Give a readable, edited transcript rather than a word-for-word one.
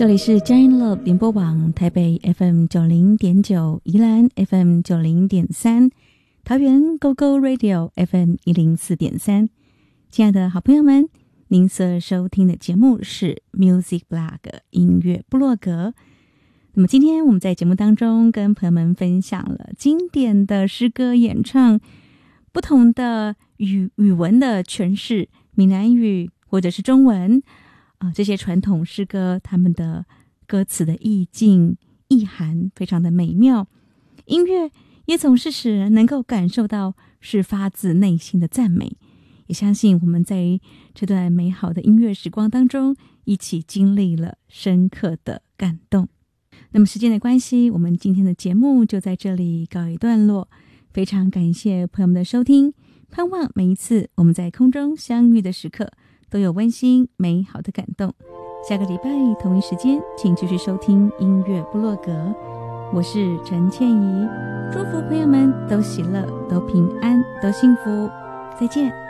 这里是佳音乐联播网台北 FM90.9， 宜兰 FM90.3， 桃园 GoGo Radio FM104.3。 亲爱的好朋友们，您所收听的节目是 Music Blog 音乐部落格。那么今天我们在节目当中跟朋友们分享了经典的诗歌演唱，不同的语文的诠释，闽南语或者是中文这些传统诗歌，他们的歌词的意境意涵非常的美妙，音乐也总是使人能够感受到是发自内心的赞美，也相信我们在这段美好的音乐时光当中一起经历了深刻的感动。那么时间的关系，我们今天的节目就在这里告一段落，非常感谢朋友们的收听，盼望每一次我们在空中相遇的时刻都有温馨美好的感动。下个礼拜同一时间请继续收听音乐部落格，我是陈倩怡，祝福朋友们都喜乐，都平安，都幸福，再见。